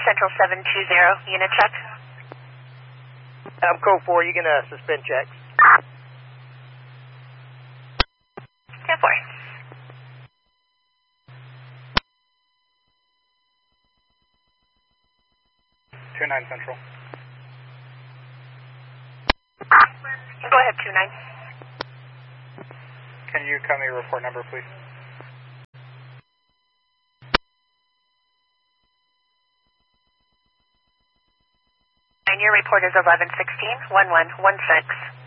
Central 720, unit check. Code 4, you can suspend checks. 10-4. 29 Central. Go ahead, 29. Can you come me report number, please? And your report is 1116-1116.